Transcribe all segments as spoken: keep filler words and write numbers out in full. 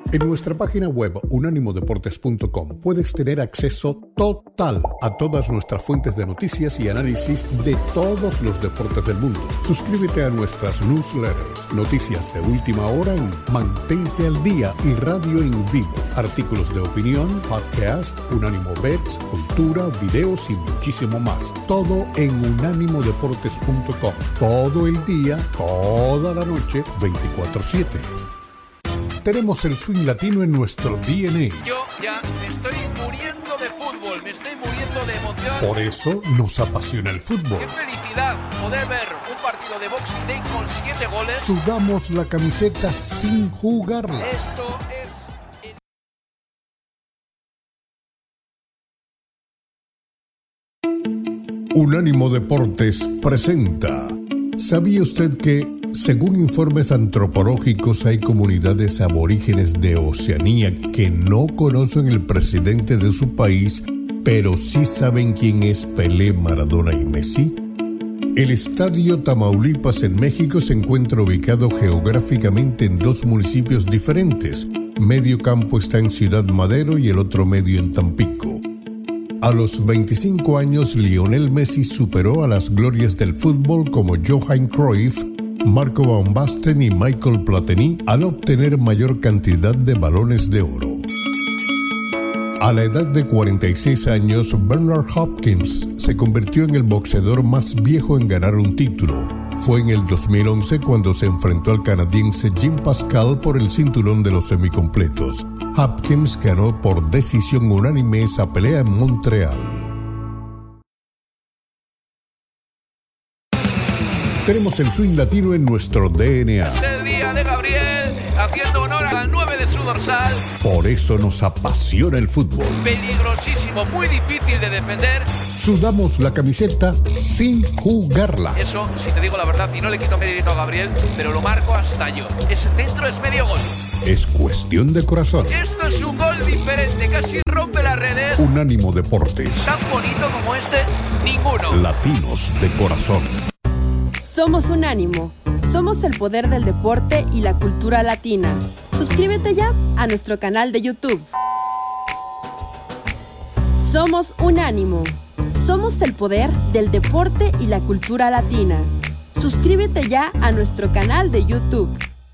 En nuestra página web unánimo deportes punto com puedes tener acceso total a todas nuestras fuentes de noticias y análisis de todos los deportes del mundo. Suscríbete a nuestras newsletters, noticias de última hora en Mantente al Día y radio en vivo, artículos de opinión, podcast, Unánimo Bets, cultura, videos y muchísimo más. Todo en unánimo deportes punto com. Todo el día, toda la noche, veinticuatro siete. Tenemos el swing latino en nuestro D N A. Yo ya me estoy muriendo de fútbol, me estoy muriendo de emoción. Por eso nos apasiona el fútbol. ¡Qué felicidad poder ver un partido de Boxing Day con siete goles! Sudamos la camiseta sin jugarla. Esto es... Unánimo Deportes presenta. ¿Sabía usted que, según informes antropológicos, hay comunidades aborígenes de Oceanía que no conocen el presidente de su país, pero sí saben quién es Pelé, Maradona y Messi? El Estadio Tamaulipas en México se encuentra ubicado geográficamente en dos municipios diferentes. Medio campo está en Ciudad Madero y el otro medio en Tampico. A los veinticinco años, Lionel Messi superó a las glorias del fútbol como Johan Cruyff, Marco Van Basten y Michael Platini al obtener mayor cantidad de balones de oro. A la edad de cuarenta y seis años, Bernard Hopkins se convirtió en el boxeador más viejo en ganar un título. Fue en el dos mil once cuando se enfrentó al canadiense Jim Pascal por el cinturón de los semicompletos. Hopkins ganó por decisión unánime esa pelea en Montreal. Tenemos el swing latino en nuestro D N A. Es el día de Gabriel, haciendo honor al nueve de su dorsal. Por eso nos apasiona el fútbol. Peligrosísimo, muy difícil de defender. Sudamos la camiseta sin jugarla. Eso, si te digo la verdad, y no le quito mérito a Gabriel, pero lo marco hasta yo. Ese centro es medio gol. Es cuestión de corazón. Esto es un gol diferente, casi rompe las redes. Unánimo Deportes. Tan bonito como este, ninguno. Latinos de corazón. Somos Unánimo. Somos el poder del deporte y la cultura latina. Suscríbete ya a nuestro canal de YouTube. Somos Unánimo. Somos el poder del deporte y la cultura latina. Suscríbete ya a nuestro canal de YouTube.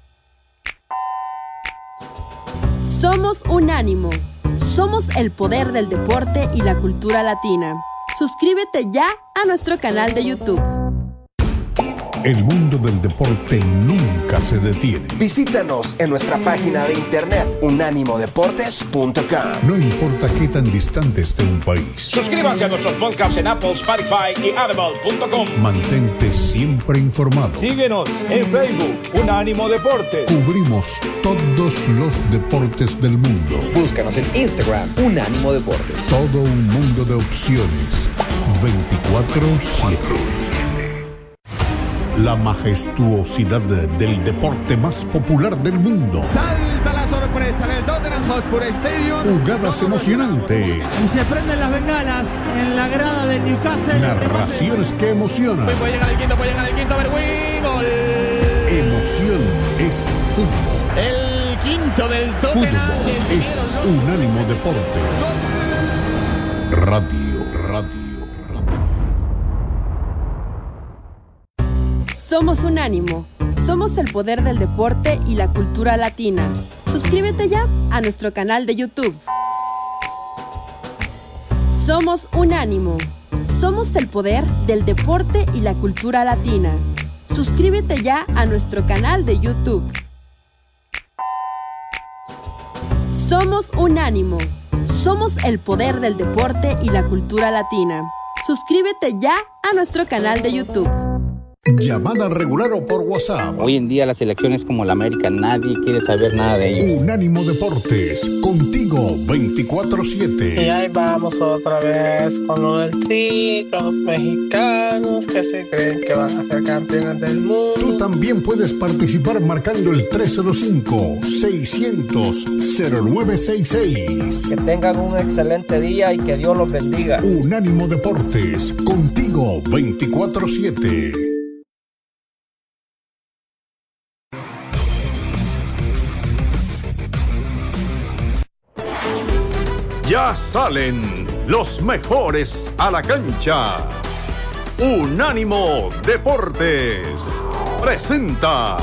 Somos Unánimo. Somos el poder del deporte y la cultura latina. Suscríbete ya a nuestro canal de YouTube. El mundo del deporte nunca se detiene. Visítanos en nuestra página de internet unánimo deportes punto com. No importa qué tan distante esté un país. Suscríbanse a nuestros podcasts en Apple, Spotify y Audible punto com. Mantente siempre informado. Síguenos en Facebook, Unánimo Deportes. Cubrimos todos los deportes del mundo. Búscanos en Instagram, Unánimo Deportes. Todo un mundo de opciones. veinticuatro siete. La majestuosidad del deporte más popular del mundo. Salta la sorpresa en el Tottenham Hotspur Stadium. Jugadas emocionantes. Y se prenden las bengalas en la grada de Newcastle. Narraciones que emocionan. Puede llegar el quinto, puede llegar el quinto. Berwin, gol. Emoción es fútbol. El quinto del Tottenham. Fútbol es Unánimo Deportes. Radio, radio. Somos Unánimo. Somos el poder del deporte y la cultura latina. Suscríbete ya a nuestro canal de YouTube. Somos Unánimo. Somos el poder del deporte y la cultura latina. Suscríbete ya a nuestro canal de YouTube. Somos Unánimo. Somos el poder del deporte y la cultura latina. Suscríbete ya a nuestro canal de YouTube. Llamada regular o por WhatsApp. Hoy en día las elecciones como la América, nadie quiere saber nada de ello. Unánimo Deportes, contigo veinticuatro siete. Y ahí vamos otra vez con lo del Tri, con los mexicanos que se creen que van a ser campeones del mundo. Tú también puedes participar marcando el tres cero cinco, seiscientos, cero nueve sesenta y seis. Que tengan un excelente día y que Dios los bendiga. Unánimo Deportes, contigo veinticuatro siete. Ya salen los mejores a la cancha. Unánimo Deportes presenta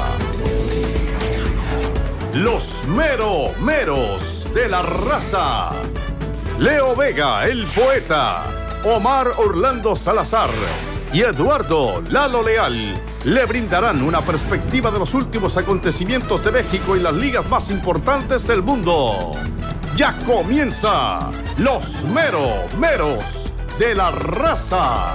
los mero meros de la raza. Leo Vega, el poeta, Omar Orlando Salazar y Eduardo Lalo Leal le brindarán una perspectiva de los últimos acontecimientos de México y las ligas más importantes del mundo. Ya comienza los mero meros de la raza.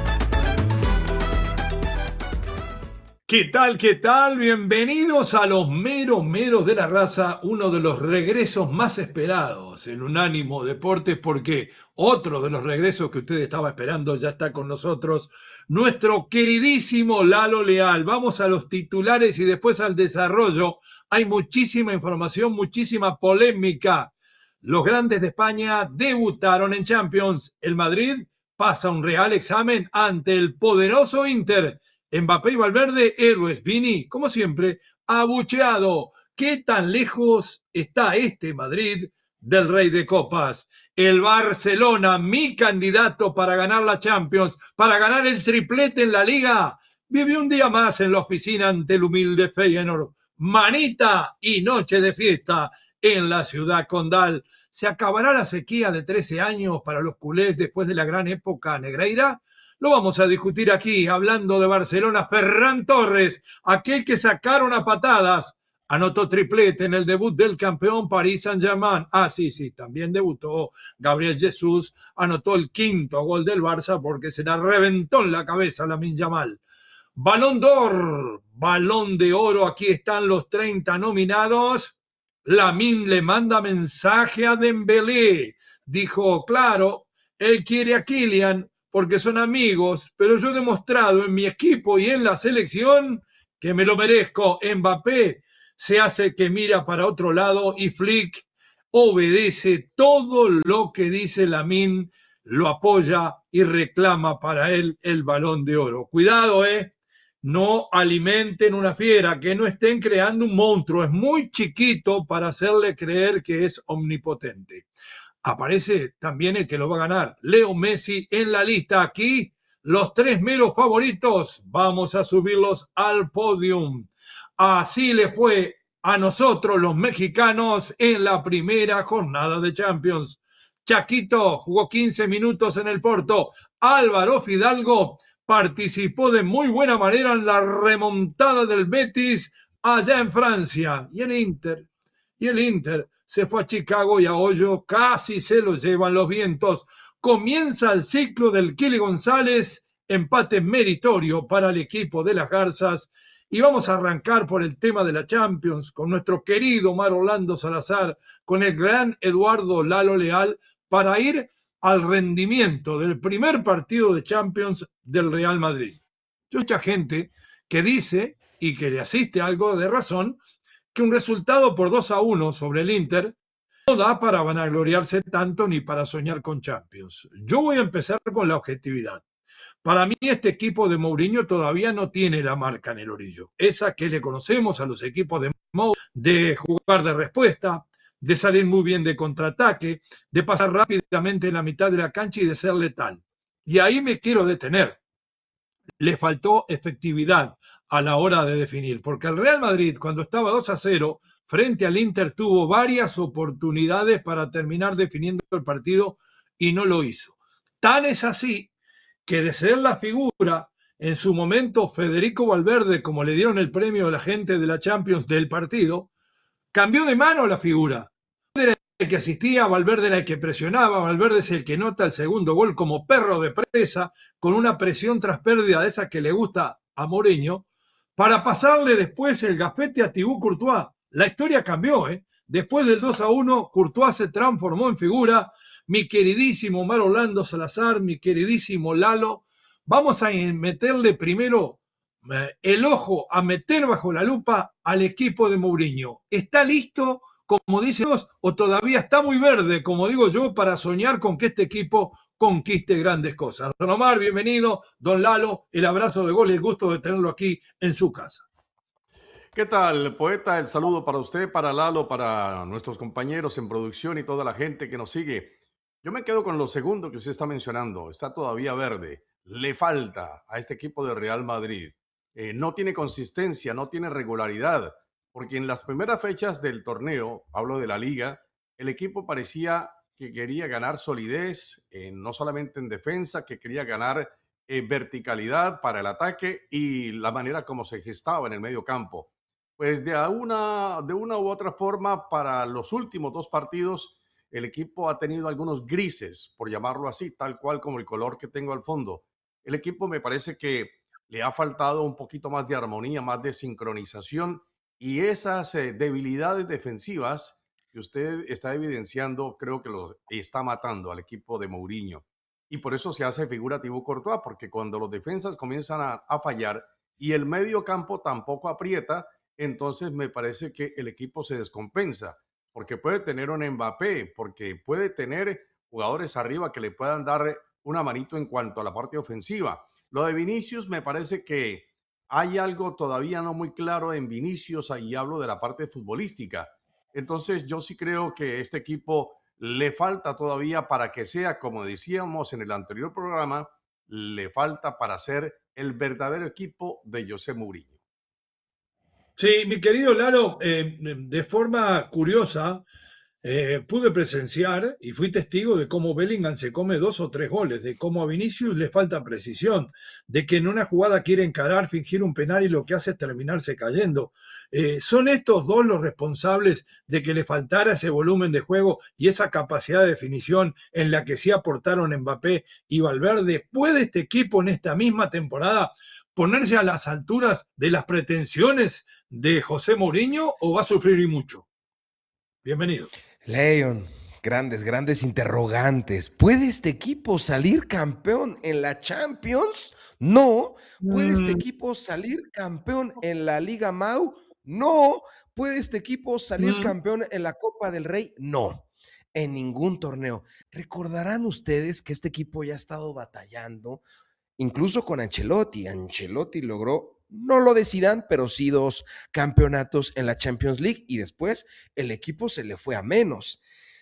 ¿Qué tal, qué tal? Bienvenidos a los meros meros de la raza, uno de los regresos más esperados en Unánimo Deportes, porque otro de los regresos que usted estaba esperando ya está con nosotros, nuestro queridísimo Lalo Leal. Vamos a los titulares y después al desarrollo. Hay muchísima información, muchísima polémica. Los grandes de España debutaron en Champions. El Madrid pasa un real examen ante el poderoso Inter. Mbappé y Valverde, héroes. Vini, como siempre, abucheado. ¿Qué tan lejos está este Madrid del Rey de Copas? El Barcelona, mi candidato para ganar la Champions, para ganar el triplete en la Liga, vivió un día más en la oficina ante el humilde Feyenoord. Manita y noche de fiesta en la ciudad condal. ¿Se acabará la sequía de trece años para los culés después de la gran época negreira? Lo vamos a discutir aquí, hablando de Barcelona. Ferran Torres, aquel que sacaron a patadas, anotó triplete en el debut del campeón Paris Saint-Germain. Ah, sí, sí, también debutó Gabriel Jesús, anotó el quinto gol del Barça porque se la reventó en la cabeza Lamine Yamal. Balón d'Or, Balón de Oro, aquí están los treinta nominados. Lamine le manda mensaje a Dembélé. Dijo, claro, él quiere a Kylian porque son amigos, pero yo he demostrado en mi equipo y en la selección que me lo merezco. Mbappé se hace que mira para otro lado y Flick obedece todo lo que dice Lamine, lo apoya y reclama para él el Balón de Oro. Cuidado, eh. No alimenten una fiera, que no estén creando un monstruo. Es muy chiquito para hacerle creer que es omnipotente. Aparece también el que lo va a ganar, Leo Messi en la lista. Aquí los tres meros favoritos, vamos a subirlos al podium. Así le fue a nosotros los mexicanos en la primera jornada de Champions. Chaquito jugó quince minutos en el Porto. Álvaro Fidalgo participó de muy buena manera en la remontada del Betis allá en Francia. Y el Inter, y el Inter se fue a Chicago y a hoyo casi se lo llevan los vientos. Comienza el ciclo del Kili González, empate meritorio para el equipo de las Garzas. Y vamos a arrancar por el tema de la Champions con nuestro querido Omar Orlando Salazar, con el gran Eduardo Lalo Leal, para ir al rendimiento del primer partido de Champions del Real Madrid. Hay mucha gente que dice, y que le asiste algo de razón, que un resultado por dos a uno sobre el Inter no da para vanagloriarse tanto ni para soñar con Champions. Yo voy a empezar con la objetividad. Para mí este equipo de Mourinho todavía no tiene la marca en el orillo. Esa que le conocemos a los equipos de Mourinho, de jugar de respuesta, de salir muy bien de contraataque, de pasar rápidamente en la mitad de la cancha y de ser letal. Y ahí me quiero detener. Le faltó efectividad a la hora de definir, porque el Real Madrid, cuando estaba dos a cero frente al Inter, tuvo varias oportunidades para terminar definiendo el partido y no lo hizo. Tan es así que de ser la figura, en su momento Federico Valverde, como le dieron el premio a la gente de la Champions del partido, cambió de mano la figura. Valverde era el que asistía, Valverde era el que presionaba, Valverde es el que nota el segundo gol como perro de presa, con una presión tras pérdida de esa que le gusta a Mourinho, para pasarle después el gafete a Thibaut Courtois. La historia cambió, ¿eh? Después del dos a uno, Courtois se transformó en figura. Mi queridísimo Omar Orlando Salazar, mi queridísimo Lalo, vamos a meterle primero el ojo, a meter bajo la lupa al equipo de Mourinho. ¿Está listo, como dicen los, o todavía está muy verde, como digo yo, para soñar con que este equipo conquiste grandes cosas? Don Omar, bienvenido. Don Lalo, el abrazo de gol y el gusto de tenerlo aquí en su casa. ¿Qué tal, poeta? El saludo para usted, para Lalo, para nuestros compañeros en producción y toda la gente que nos sigue Yo me quedo con lo segundo que usted está mencionando. Está todavía verde. Le falta a este equipo de Real Madrid. Eh, no tiene consistencia, no tiene regularidad, porque en las primeras fechas del torneo, hablo de la liga, el equipo parecía que quería ganar solidez, eh, no solamente en defensa, que quería ganar eh, verticalidad para el ataque y la manera como se gestaba en el medio campo. Pues de una, de una u otra forma, para los últimos dos partidos, el equipo ha tenido algunos grises, por llamarlo así, tal cual como el color que tengo al fondo. El equipo me parece que le ha faltado un poquito más de armonía, más de sincronización, y esas eh, debilidades defensivas que usted está evidenciando, creo que lo está matando al equipo de Mourinho. Y por eso se hace figurativo Courtois, porque cuando los defensas comienzan a, a fallar y el medio campo tampoco aprieta, entonces me parece que el equipo se descompensa, porque puede tener un Mbappé, porque puede tener jugadores arriba que le puedan dar una manito en cuanto a la parte ofensiva. Lo de Vinicius me parece que hay algo todavía no muy claro en Vinicius, ahí hablo de la parte futbolística. Entonces yo sí creo que este equipo le falta todavía para que sea, como decíamos en el anterior programa, le falta para ser el verdadero equipo de José Mourinho. Sí, mi querido Lalo, eh, de forma curiosa, eh, pude presenciar y fui testigo de cómo Bellingham se come dos o tres goles, de cómo a Vinicius le falta precisión, de que en una jugada quiere encarar, fingir un penal y lo que hace es terminarse cayendo. Eh, ¿Son estos dos los responsables de que le faltara ese volumen de juego y esa capacidad de definición en la que sí aportaron Mbappé y Valverde? ¿Puede este equipo en esta misma temporada ponerse a las alturas de las pretensiones de José Mourinho o va a sufrir y mucho? Bienvenido. Leon, grandes, grandes interrogantes. ¿Puede este equipo salir campeón en la Champions? No. ¿Puede este equipo salir campeón en la Liga Mau? No. ¿Puede este equipo salir mm. campeón en la Copa del Rey? No. En ningún torneo. Recordarán ustedes que este equipo ya ha estado batallando, incluso con Ancelotti. Ancelotti logró, no lo de Zidane, pero sí dos campeonatos en la Champions League y después el equipo se le fue a menos.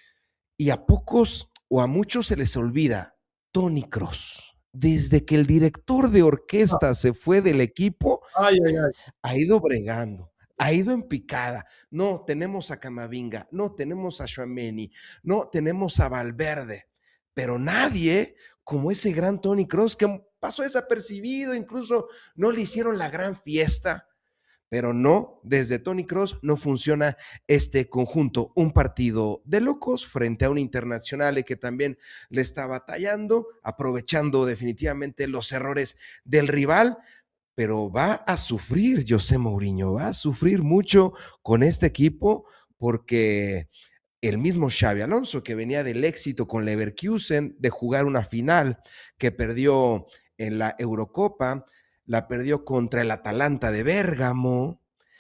Y a pocos o a muchos se les olvida, Toni Kroos, desde que el director de orquesta se fue del equipo, ay, ay, ay. ha ido bregando, ha ido en picada. No, tenemos a Camavinga, no, tenemos a Tchouaméni, no, tenemos a Valverde, pero nadie como ese gran Toni Kroos que pasó desapercibido, incluso no le hicieron la gran fiesta, pero no, desde Toni Kroos no funciona este conjunto. Un partido de locos frente a un Internazionale que también le está batallando, aprovechando definitivamente los errores del rival, pero va a sufrir José Mourinho, va a sufrir mucho con este equipo porque el mismo Xabi Alonso, que venía del éxito con Leverkusen, de jugar una final que perdió en la Eurocopa, la perdió contra el Atalanta de Bérgamo.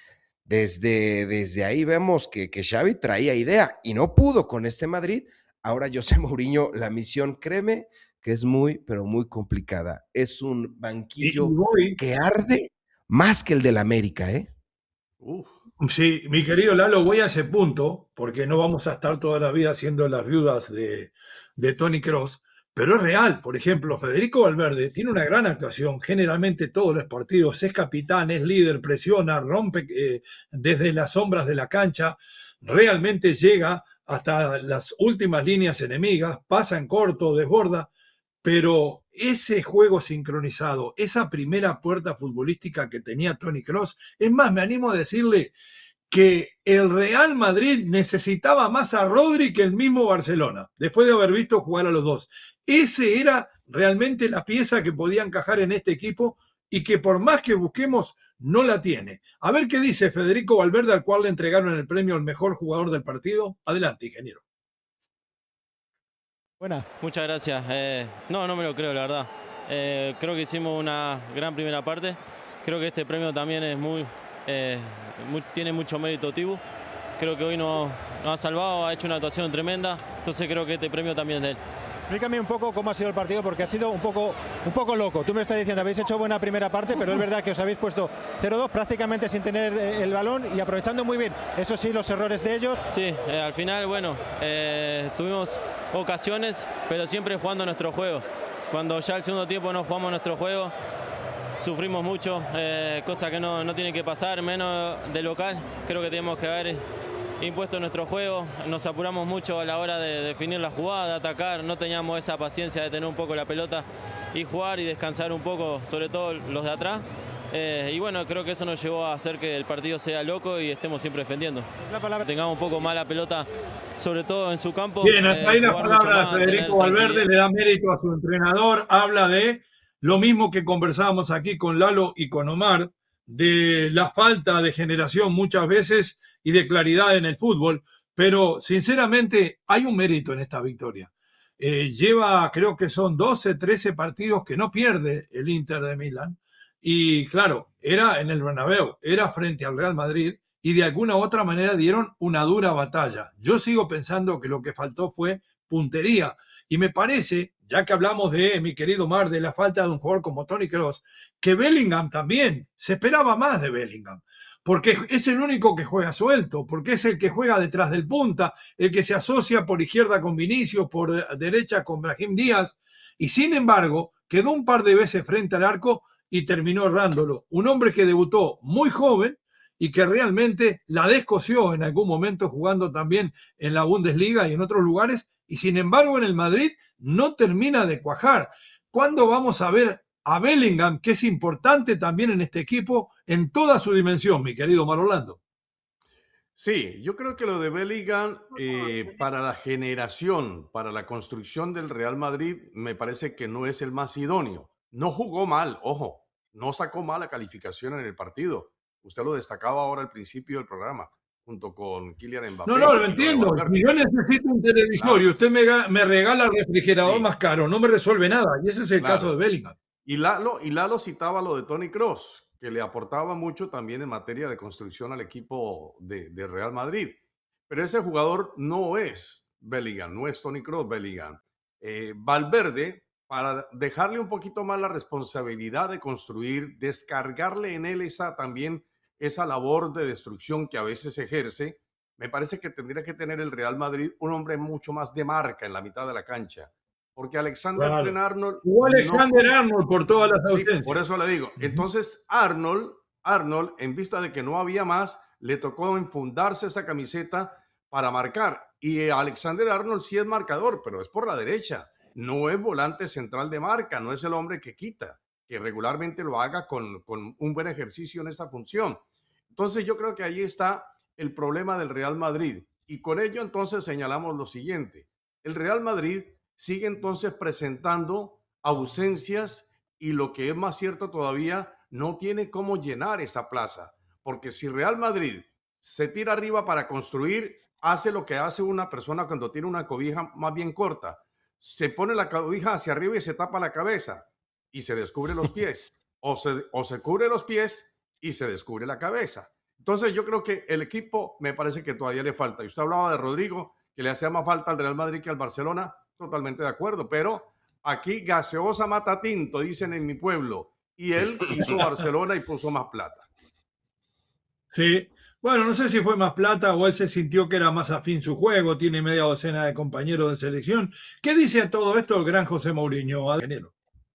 Desde, desde ahí vemos que, que Xavi traía idea y no pudo con este Madrid. Ahora José Mourinho, la misión, créeme, que es muy, pero muy complicada. Es un banquillo que arde más que el del América, ¿eh? Uf. Sí, mi querido Lalo, voy a ese punto, porque no vamos a estar toda la vida siendo las viudas de, de Toni Kroos, pero es real. Por ejemplo, Federico Valverde tiene una gran actuación, generalmente todos los partidos, es capitán, es líder, presiona, rompe eh, desde las sombras de la cancha, realmente llega hasta las últimas líneas enemigas, pasa en corto, desborda, pero ese juego sincronizado, esa primera puerta futbolística que tenía Toni Kroos, es más, me animo a decirle que el Real Madrid necesitaba más a Rodri que el mismo Barcelona, después de haber visto jugar a los dos. Ese era realmente la pieza que podía encajar en este equipo y que por más que busquemos, no la tiene. A ver qué dice Federico Valverde, al cual le entregaron el premio al mejor jugador del partido. Adelante, ingeniero. Buenas. Muchas gracias. Eh, no, no me lo creo, la verdad. Eh, creo que hicimos una gran primera parte. Creo que este premio también es muy, eh, muy tiene mucho mérito Tibu. Creo que hoy nos, nos ha salvado, ha hecho una actuación tremenda. Entonces creo que este premio también es de él. Explícame un poco cómo ha sido el partido, porque ha sido un poco, un poco loco. Tú me estás diciendo, habéis hecho buena primera parte, pero es verdad que os habéis puesto cero dos prácticamente sin tener el balón y aprovechando muy bien, eso sí, los errores de ellos. Sí, eh, al final, bueno, eh, tuvimos ocasiones, pero siempre jugando nuestro juego. Cuando ya el segundo tiempo no jugamos nuestro juego, sufrimos mucho, eh, cosa que no, no tiene que pasar, menos de local. Creo que tenemos que haber impuesto nuestro juego, nos apuramos mucho a la hora de definir la jugada, de atacar, no teníamos esa paciencia de tener un poco la pelota y jugar y descansar un poco, sobre todo los de atrás. Eh, y bueno, creo que eso nos llevó a hacer que el partido sea loco y estemos siempre defendiendo. Tengamos un poco más la pelota, sobre todo en su campo. Bien, hasta ahí eh, la palabra de Federico Valverde, le da mérito a su entrenador, habla de lo mismo que conversábamos aquí con Lalo y con Omar, de la falta de generación muchas veces y de claridad en el fútbol, pero sinceramente hay un mérito en esta victoria. Eh, lleva, creo que son doce, trece partidos que no pierde el Inter de Milán, y claro, era en el Bernabéu, era frente al Real Madrid, y de alguna u otra manera dieron una dura batalla. Yo sigo pensando que lo que faltó fue puntería, y me parece, ya que hablamos de, mi querido Mar, de la falta de un jugador como Toni Kroos, que Bellingham también, se esperaba más de Bellingham, porque es el único que juega suelto, porque es el que juega detrás del punta, el que se asocia por izquierda con Vinicius, por derecha con Brahim Díaz, y sin embargo, quedó un par de veces frente al arco y terminó errándolo. Un hombre que debutó muy joven y que realmente la descosió en algún momento jugando también en la Bundesliga y en otros lugares, y sin embargo en el Madrid no termina de cuajar. ¿Cuándo vamos a ver a Bellingham, que es importante también en este equipo en toda su dimensión, mi querido Mar Orlando? Sí, yo creo que lo de Bellingham eh, para la generación, para la construcción del Real Madrid, me parece que no es el más idóneo. No jugó mal, ojo, no sacó mala calificación en el partido. Usted lo destacaba ahora al principio del programa, junto con Kylian Mbappé. No, no, lo entiendo. Si yo necesito un televisor claro. y usted me, me regala el refrigerador sí. más caro, no me resuelve nada. Y ese es el claro. caso de Bellingham. Y Lalo, y Lalo citaba lo de Toni Kroos, que le aportaba mucho también en materia de construcción al equipo de, de Real Madrid. Pero ese jugador no es Bellingham, no es Toni Kroos Bellingham. Eh, Valverde, para dejarle un poquito más la responsabilidad de construir, descargarle en él esa también esa labor de destrucción que a veces ejerce, me parece que tendría que tener el Real Madrid un hombre mucho más de marca en la mitad de la cancha. Porque Alexander claro. Arnold... Jugó Alexander no, Arnold por todas las ausencias. Sí, por eso le digo. Entonces Arnold, Arnold, en vista de que no había más, le tocó enfundarse esa camiseta para marcar. Y Alexander Arnold sí es marcador, pero es por la derecha. No es volante central de marca, no es el hombre que quita, que regularmente lo haga con, con un buen ejercicio en esa función. Entonces yo creo que ahí está el problema del Real Madrid. Y con ello entonces señalamos lo siguiente. El Real Madrid sigue entonces presentando ausencias y lo que es más cierto todavía, no tiene cómo llenar esa plaza. Porque si Real Madrid se tira arriba para construir, hace lo que hace una persona cuando tiene una cobija más bien corta. Se pone la cobija hacia arriba y se tapa la cabeza y se descubre los pies. O se, o se cubre los pies y se descubre la cabeza. Entonces yo creo que el equipo me parece que todavía le falta. Y usted hablaba de Rodrigo, que le hacía más falta al Real Madrid que al Barcelona. Totalmente de acuerdo, pero aquí gaseosa mata tinto, dicen en mi pueblo, y él hizo Barcelona y puso más plata. Sí, bueno, no sé si fue más plata o él se sintió que era más afín su juego, tiene media docena de compañeros de selección. ¿Qué dice a todo esto el gran José Mourinho? Adelante.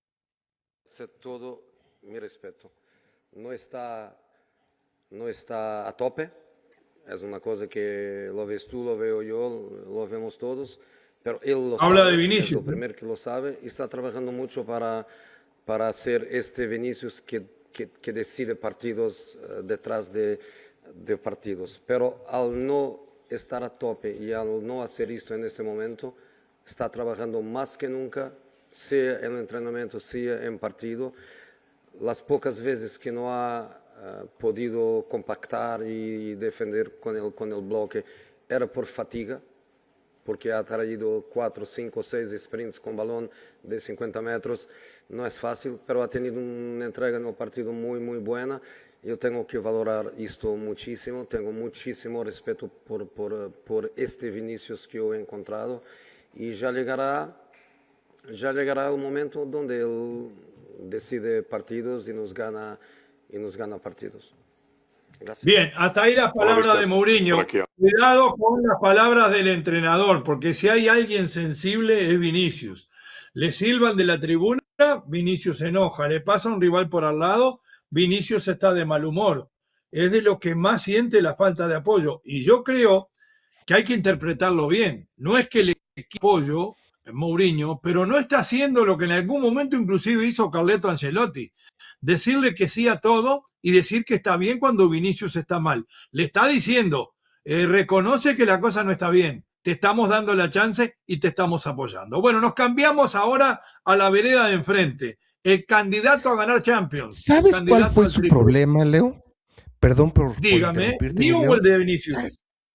Todo mi respeto. No está, no está a tope, es una cosa que lo ves tú, lo veo yo, lo vemos todos. Pero él lo Habla sabe, de Vinicius. Es lo primero que lo sabe y está trabajando mucho para, para hacer este Vinicius que, que, que decide partidos uh, detrás de, de partidos. Pero al no estar a tope y al no hacer esto en este momento, está trabajando más que nunca, sea en el entrenamiento, sea en partido. Las pocas veces que no ha uh, podido compactar y defender con el, con el bloque era por fatiga, porque ha traído cuatro, cinco, seis sprints con balón de cincuenta metros. No es fácil, pero ha tenido una entrega en el partido muy, muy buena. Yo tengo que valorar esto muchísimo. Tengo muchísimo respeto por, por, por este Vinicius que yo he encontrado. Y ya llegará ya llegará un momento donde él decide partidos y nos gana, y nos gana partidos. Gracias. Bien, hasta ahí las palabras de Mourinho. Cuidado con las palabras del entrenador, porque si hay alguien sensible es Vinicius. Le silban de la tribuna, Vinicius se enoja. Le pasa un rival por al lado, Vinicius está de mal humor. Es de lo que más siente la falta de apoyo. Y yo creo que hay que interpretarlo bien. No es que le apoyo Mourinho, pero no está haciendo lo que en algún momento inclusive hizo Carleto Ancelotti. Decirle que sí a todo y decir que está bien cuando Vinicius está mal. Le está diciendo, eh, reconoce que la cosa no está bien, te estamos dando la chance y te estamos apoyando. Bueno, nos cambiamos ahora a la vereda de enfrente. El candidato a ganar Champions. ¿Sabes cuál fue su triple. problema, Leo? Perdón por, Dígame, por ¿ni o el de Vinicius? ¿Sabes?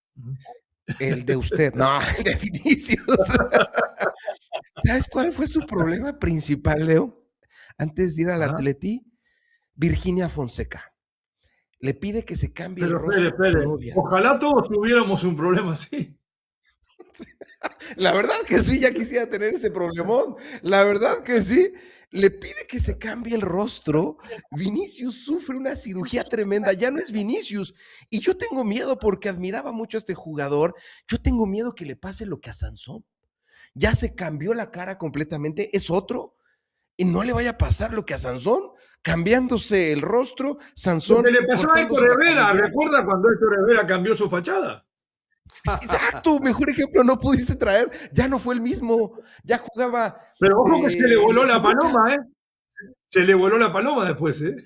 El de usted, no, el de Vinicius. ¿Sabes cuál fue su problema principal, Leo? Antes de ir al Atleti, Virginia Fonseca le pide que se cambie Pero, el rostro espere, espere. de su novia. Ojalá todos tuviéramos un problema así. La verdad que sí, ya quisiera tener ese problemón. La verdad que sí. Le pide que se cambie el rostro. Vinicius sufre una cirugía tremenda. Ya no es Vinicius. Y yo tengo miedo porque admiraba mucho a este jugador. Yo tengo miedo que le pase lo que a Sansón. Ya se cambió la cara completamente. Es otro. Y no le vaya a pasar lo que a Sansón, cambiándose el rostro, Sansón... Lo que le pasó a Héctor Herrera, ¿recuerda cuando Héctor Herrera cambió su fachada? Exacto, mejor ejemplo no pudiste traer, ya no fue el mismo, ya jugaba... Pero ojo eh, que se le voló la paloma, ¿eh? Se le voló la paloma después, ¿eh?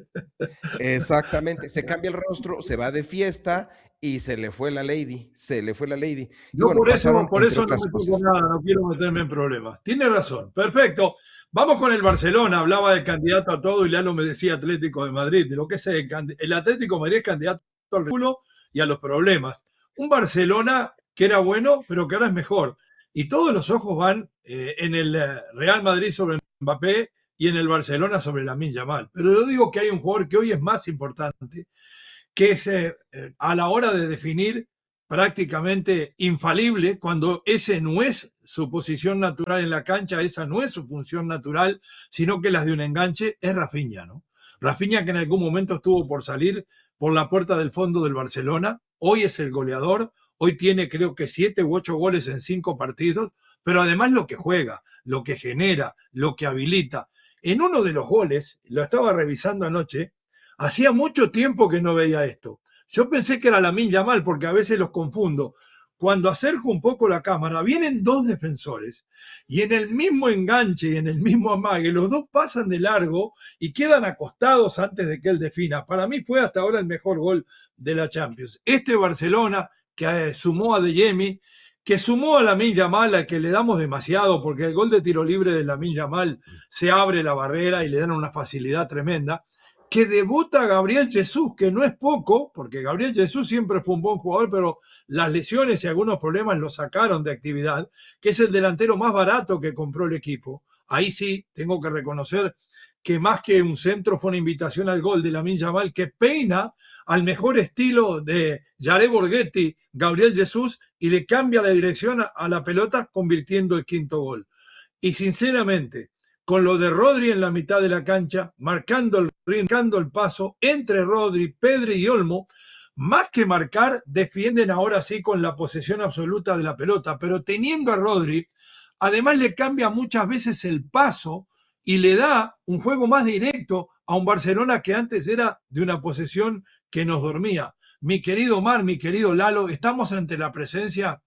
Exactamente, se cambia el rostro, se va de fiesta y se le fue la lady, se le fue la lady. Yo bueno, por eso, por eso no me toco nada, no quiero meterme en problemas. Tiene razón, perfecto. Vamos con el Barcelona, hablaba del candidato a todo y Lalo me decía Atlético de Madrid, de lo que es el, el Atlético de Madrid es candidato al ridículo y a los problemas. Un Barcelona que era bueno, pero que ahora es mejor. Y todos los ojos van eh, en el Real Madrid sobre Mbappé y en el Barcelona sobre Lamine Yamal. Pero yo digo que hay un jugador que hoy es más importante, que es eh, a la hora de definir prácticamente infalible, cuando ese no es su posición natural en la cancha, esa no es su función natural, sino que las de un enganche, es Rafinha, ¿no? Rafinha, que en algún momento estuvo por salir por la puerta del fondo del Barcelona, hoy es el goleador, hoy tiene creo que siete u ocho goles en cinco partidos, pero además lo que juega, lo que genera, lo que habilita. En uno de los goles, lo estaba revisando anoche, hacía mucho tiempo que no veía esto. Yo pensé que era Lamine Yamal, porque a veces los confundo. Cuando acerco un poco la cámara, vienen dos defensores y en el mismo enganche y en el mismo amague, los dos pasan de largo y quedan acostados antes de que él defina. Para mí fue hasta ahora el mejor gol de la Champions. Este Barcelona, que sumó a Adeyemi, que sumó a Lamine Yamal, al que le damos demasiado, porque el gol de tiro libre de Lamine Yamal se abre la barrera y le dan una facilidad tremenda, que debuta Gabriel Jesús, que no es poco, porque Gabriel Jesús siempre fue un buen jugador, pero las lesiones y algunos problemas lo sacaron de actividad, que es el delantero más barato que compró el equipo. Ahí sí, tengo que reconocer que más que un centro fue una invitación al gol de Lamine Yamal, que peina al mejor estilo de Jared Borghetti, Gabriel Jesús, y le cambia la dirección a la pelota, convirtiendo el quinto gol. Y sinceramente, con lo de Rodri en la mitad de la cancha, marcando el, marcando el paso entre Rodri, Pedri y Olmo, más que marcar, defienden ahora sí con la posesión absoluta de la pelota, pero teniendo a Rodri, además le cambia muchas veces el paso y le da un juego más directo a un Barcelona que antes era de una posesión que nos dormía. Mi querido Omar, mi querido Lalo, estamos ante la presencia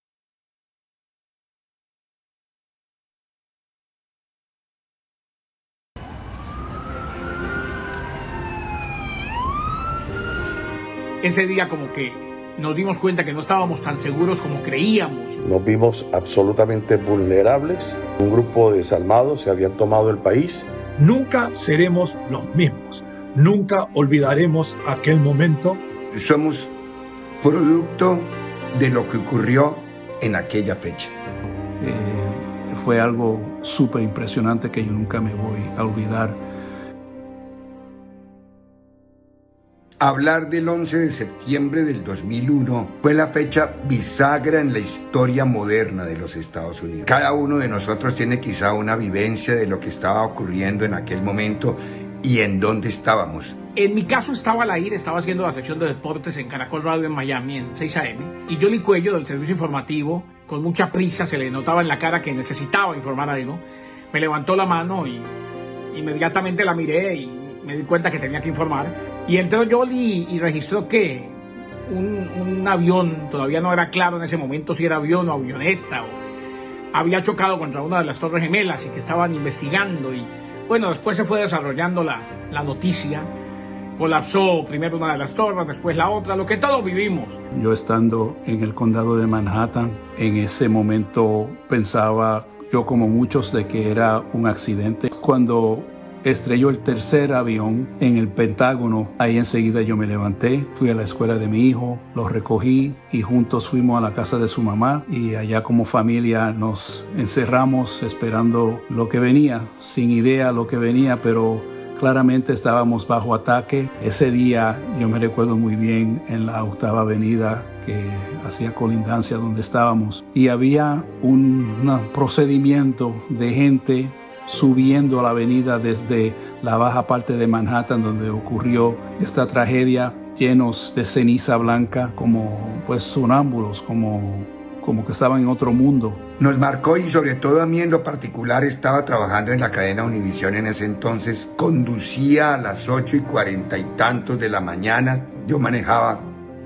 ese día como que nos dimos cuenta que no estábamos tan seguros como creíamos. Nos vimos absolutamente vulnerables. Un grupo de desalmados se habían tomado el país. Nunca seremos los mismos. Nunca olvidaremos aquel momento. Somos producto de lo que ocurrió en aquella fecha. Eh, fue algo súper impresionante que yo nunca me voy a olvidar. Hablar del once de septiembre del dos mil uno fue la fecha bisagra en la historia moderna de los Estados Unidos. Cada uno de nosotros tiene quizá una vivencia de lo que estaba ocurriendo en aquel momento y en dónde estábamos. En mi caso estaba al aire, estaba haciendo la sección de deportes en Caracol Radio en Miami, en seis a eme, y Jolly Cuello del servicio informativo, con mucha prisa, se le notaba en la cara que necesitaba informar algo, me levantó la mano y inmediatamente la miré y me di cuenta que tenía que informar. Y entró Jolly y registró que un, un avión, todavía no era claro en ese momento si era avión o avioneta, o había chocado contra una de las Torres Gemelas y que estaban investigando. Y bueno, después se fue desarrollando la, la noticia. Colapsó primero una de las torres, después la otra, lo que todos vivimos. Yo estando en el condado de Manhattan, en ese momento pensaba, yo como muchos, de que era un accidente. Cuando estrelló el tercer avión en el Pentágono, ahí enseguida yo me levanté, fui a la escuela de mi hijo, lo recogí y juntos fuimos a la casa de su mamá, y allá como familia nos encerramos esperando lo que venía, sin idea lo que venía, pero claramente estábamos bajo ataque. Ese día yo me recuerdo muy bien en la Octava Avenida, que hacía colindancia donde estábamos, y había un, un procedimiento de gente subiendo a la avenida desde la baja parte de Manhattan donde ocurrió esta tragedia, llenos de ceniza blanca, como pues sonámbulos, como, como que estaban en otro mundo. Nos marcó, y sobre todo a mí en lo particular, estaba trabajando en la cadena Univisión en ese entonces, conducía a las ocho y cuarenta y tantos de la mañana, yo manejaba,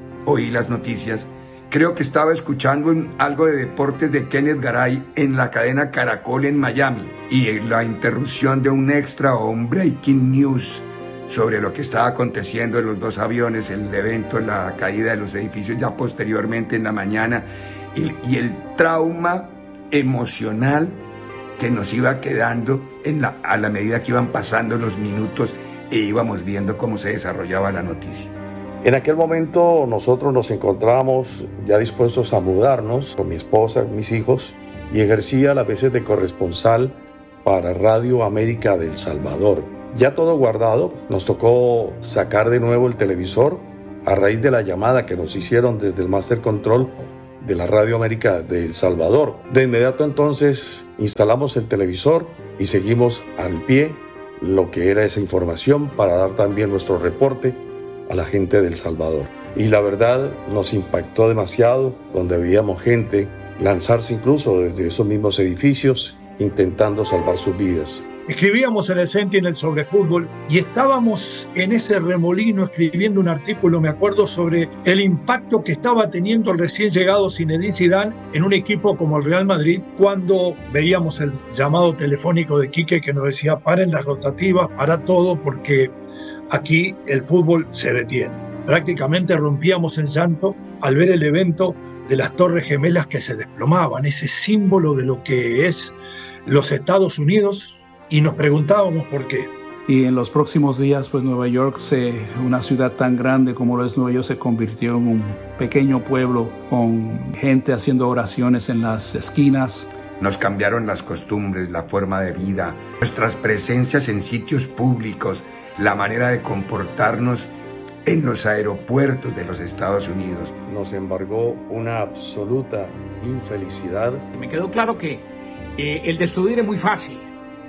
oí las noticias. Creo que estaba escuchando un, algo de deportes de Kenneth Garay en la cadena Caracol en Miami, y la interrupción de un extra o un breaking news sobre lo que estaba aconteciendo en los dos aviones, el evento, la caída de los edificios ya posteriormente en la mañana, y, y el trauma emocional que nos iba quedando en la, a la medida que iban pasando los minutos e íbamos viendo cómo se desarrollaba la noticia. En aquel momento nosotros nos encontrábamos ya dispuestos a mudarnos con mi esposa, mis hijos, y ejercía las veces de corresponsal para Radio América de El Salvador. Ya todo guardado, nos tocó sacar de nuevo el televisor a raíz de la llamada que nos hicieron desde el Master Control de la Radio América de El Salvador. De inmediato entonces instalamos el televisor y seguimos al pie lo que era esa información para dar también nuestro reporte a la gente de El Salvador. Y la verdad nos impactó demasiado, donde veíamos gente lanzarse incluso desde esos mismos edificios intentando salvar sus vidas. Escribíamos en el Sentinel sobre fútbol y estábamos en ese remolino escribiendo un artículo, me acuerdo, sobre el impacto que estaba teniendo el recién llegado Zinedine Zidane en un equipo como el Real Madrid, cuando veíamos el llamado telefónico de Quique que nos decía: paren las rotativas, para todo, porque aquí el fútbol se detiene. Prácticamente rompíamos el llanto al ver el evento de las Torres Gemelas que se desplomaban, ese símbolo de lo que es los Estados Unidos, y nos preguntábamos por qué. Y en los próximos días, pues Nueva York, se, una ciudad tan grande como lo es Nueva York, se convirtió en un pequeño pueblo con gente haciendo oraciones en las esquinas. Nos cambiaron las costumbres, la forma de vida, nuestras presencias en sitios públicos, la manera de comportarnos en los aeropuertos de los Estados Unidos. Nos embargó una absoluta infelicidad. Me quedó claro que eh, el destruir es muy fácil.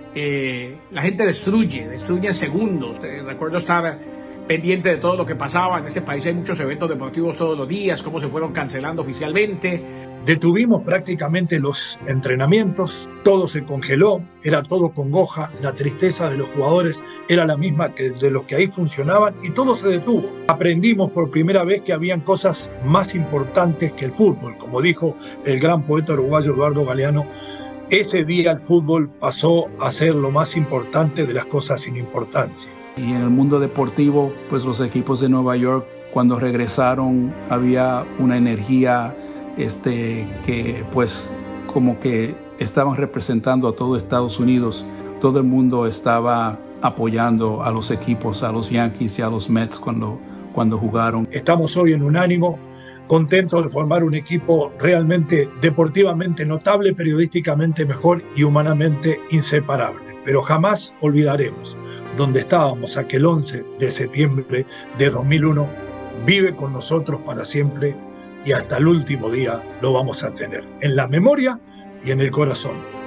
Eh, la gente destruye, destruye en segundos. Eh, recuerdo estar pendiente de todo lo que pasaba. En este país hay muchos eventos deportivos todos los días, cómo se fueron cancelando oficialmente. Detuvimos prácticamente los entrenamientos, todo se congeló, era todo congoja, la tristeza de los jugadores era la misma que de los que ahí funcionaban, y todo se detuvo. Aprendimos por primera vez que habían cosas más importantes que el fútbol. Como dijo el gran poeta uruguayo Eduardo Galeano, ese día el fútbol pasó a ser lo más importante de las cosas sin importancia. Y en el mundo deportivo, pues los equipos de Nueva York, cuando regresaron, había una energía este, que pues como que estaban representando a todo Estados Unidos. Todo el mundo estaba apoyando a los equipos, a los Yankees y a los Mets cuando, cuando jugaron. Estamos hoy en Unánimo contentos de formar un equipo realmente deportivamente notable, periodísticamente mejor y humanamente inseparable. Pero jamás olvidaremos donde estábamos aquel once de septiembre de dos mil uno, vive con nosotros para siempre y hasta el último día lo vamos a tener en la memoria y en el corazón.